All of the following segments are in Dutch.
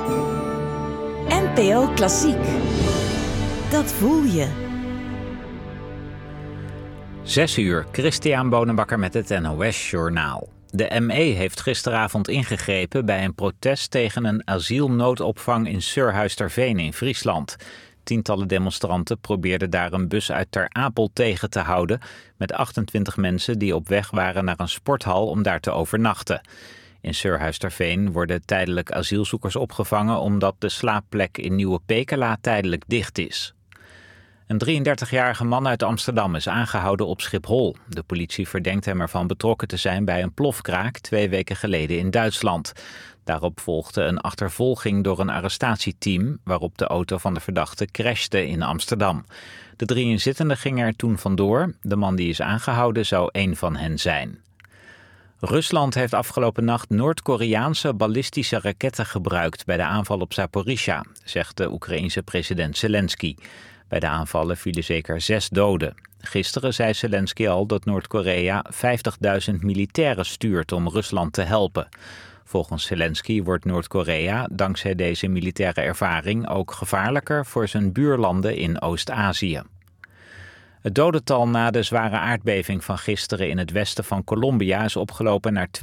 NPO Klassiek. Dat voel je. 6:00, Christian Bonenbakker met het NOS Journaal. De ME heeft gisteravond ingegrepen bij een protest tegen een asielnoodopvang in Surhuisterveen in Friesland. Tientallen demonstranten probeerden daar een bus uit Ter Apel tegen te houden met 28 mensen die op weg waren naar een sporthal om daar te overnachten. In Surhuisterveen worden tijdelijk asielzoekers opgevangen omdat de slaapplek in Nieuwe Pekela tijdelijk dicht is. Een 33-jarige man uit Amsterdam is aangehouden op Schiphol. De politie verdenkt hem ervan betrokken te zijn bij een plofkraak 2 weken geleden in Duitsland. Daarop volgde een achtervolging door een arrestatieteam waarop de auto van de verdachte crashte in Amsterdam. De 3 inzittenden gingen er toen vandoor. De man die is aangehouden zou één van hen zijn. Rusland heeft afgelopen nacht Noord-Koreaanse ballistische raketten gebruikt bij de aanval op Zaporizhzhia, zegt de Oekraïense president Zelensky. Bij de aanvallen vielen zeker 6 doden. Gisteren zei Zelensky al dat Noord-Korea 50.000 militairen stuurt om Rusland te helpen. Volgens Zelensky wordt Noord-Korea dankzij deze militaire ervaring ook gevaarlijker voor zijn buurlanden in Oost-Azië. Het dodental na de zware aardbeving van gisteren in het westen van Colombia is opgelopen naar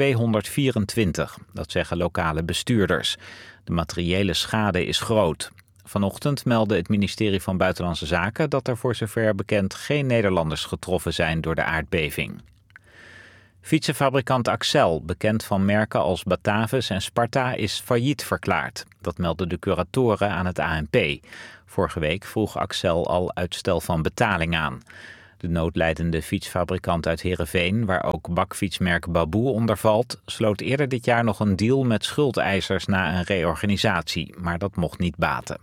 224. Dat zeggen lokale bestuurders. De materiële schade is groot. Vanochtend meldde het ministerie van Buitenlandse Zaken dat er voor zover bekend geen Nederlanders getroffen zijn door de aardbeving. Fietsenfabrikant Accel, bekend van merken als Batavus en Sparta, is failliet verklaard. Dat meldden de curatoren aan het ANP. Vorige week vroeg Accel al uitstel van betaling aan. De noodlijdende fietsfabrikant uit Heerenveen, waar ook bakfietsmerk Baboe onder valt, sloot eerder dit jaar nog een deal met schuldeisers na een reorganisatie, maar dat mocht niet baten.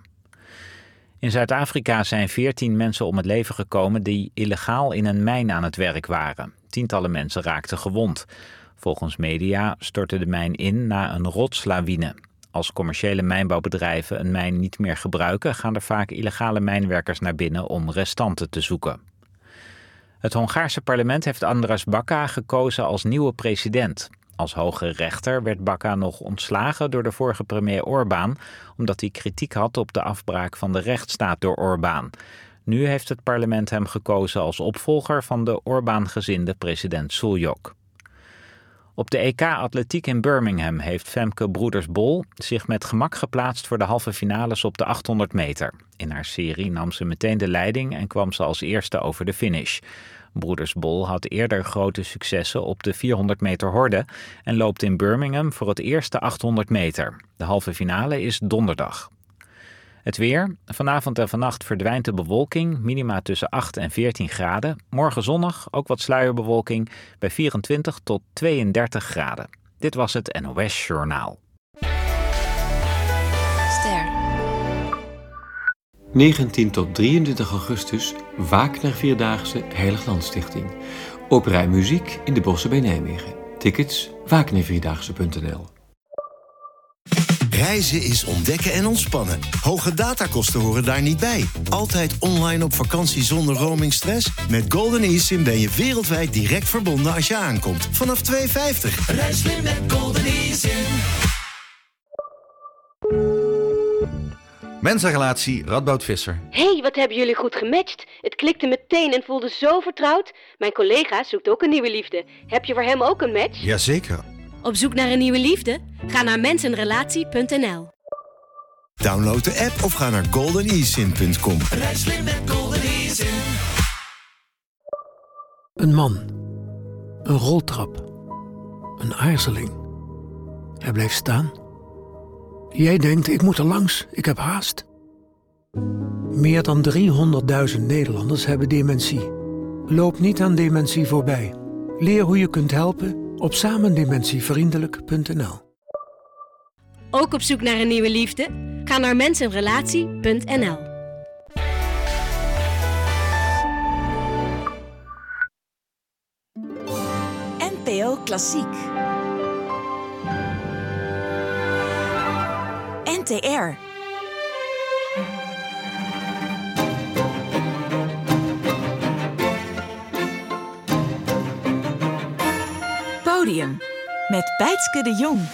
In Zuid-Afrika zijn 14 mensen om het leven gekomen die illegaal in een mijn aan het werk waren. Tientallen mensen raakten gewond. Volgens media stortte de mijn in na een rotslawine. Als commerciële mijnbouwbedrijven een mijn niet meer gebruiken, gaan er vaak illegale mijnwerkers naar binnen om restanten te zoeken. Het Hongaarse parlement heeft András Baka gekozen als nieuwe president. Als hoge rechter werd Baka nog ontslagen door de vorige premier Orbán, omdat hij kritiek had op de afbraak van de rechtsstaat door Orbán. Nu heeft het parlement hem gekozen als opvolger van de Orbán-gezinde president Šuljok. Op de EK-atletiek in Birmingham heeft Femke Broeders-Bol zich met gemak geplaatst voor de halve finales op de 800 meter. In haar serie nam ze meteen de leiding en kwam ze als eerste over de finish. Broeders-Bol had eerder grote successen op de 400 meter horde en loopt in Birmingham voor het eerste 800 meter. De halve finale is donderdag. Het weer. Vanavond en vannacht verdwijnt de bewolking, minima tussen 8 en 14 graden. Morgen zonnig, ook wat sluierbewolking, bij 24 tot 32 graden. Dit was het NOS Journaal. Ster. 19 tot 23 augustus, Wagner Vierdaagse Heiliglandstichting. Opera en muziek in de Bossen bij Nijmegen. Tickets, wagnervierdaagse.nl. Reizen is ontdekken en ontspannen. Hoge datakosten horen daar niet bij. Altijd online op vakantie zonder roamingstress? Met Golden eSIM ben je wereldwijd direct verbonden als je aankomt. Vanaf €2,50. Reis slim met Golden eSIM. Mensenrelatie Radboud Visser. Hey, wat hebben jullie goed gematcht. Het klikte meteen en voelde zo vertrouwd. Mijn collega zoekt ook een nieuwe liefde. Heb je voor hem ook een match? Jazeker. Op zoek naar een nieuwe liefde? Ga naar mensenrelatie.nl. Download de app of ga naar goldenesim.com. Reis slim met Golden eSIM. Een man. Een roltrap. Een aarzeling. Hij blijft staan. Jij denkt, ik moet er langs, ik heb haast. Meer dan 300.000 Nederlanders hebben dementie. Loop niet aan dementie voorbij. Leer hoe je kunt helpen op samendementievriendelijk.nl. Ook op zoek naar een nieuwe liefde? Ga naar mensenrelatie.nl. NPO Klassiek. NTR. Podium met Bijtske de Jong.